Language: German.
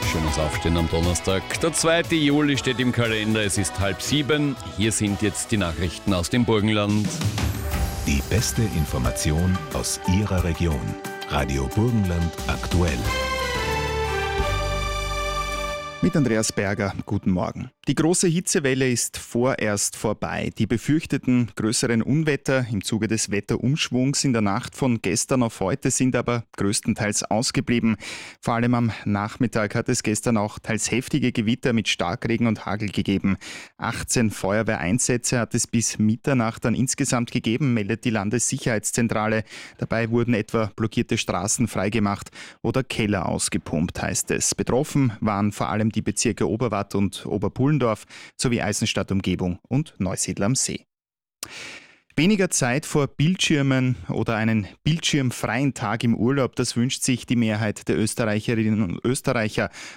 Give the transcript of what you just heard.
Schönes Aufstehen am Donnerstag. Der 2. Juli steht im Kalender, es ist 6:30. Hier sind jetzt die Nachrichten aus dem Burgenland. Die beste Information aus Ihrer Region. Radio Burgenland aktuell. Mit Andreas Berger, guten Morgen. Die große Hitzewelle ist vorerst vorbei. Die befürchteten größeren Unwetter im Zuge des Wetterumschwungs in der Nacht von gestern auf heute sind aber größtenteils ausgeblieben. Vor allem am Nachmittag hat es gestern auch teils heftige Gewitter mit Starkregen und Hagel gegeben. 18 Feuerwehreinsätze hat es bis Mitternacht dann insgesamt gegeben, meldet die Landessicherheitszentrale. Dabei wurden etwa blockierte Straßen freigemacht oder Keller ausgepumpt, heißt es. Betroffen waren vor allem die Bezirke Oberwart und Oberpullendorf sowie Eisenstadt-Umgebung und Neusiedl am See. Weniger Zeit vor Bildschirmen oder einen bildschirmfreien Tag im Urlaub, das wünscht sich die Mehrheit der Österreicherinnen und Österreicher.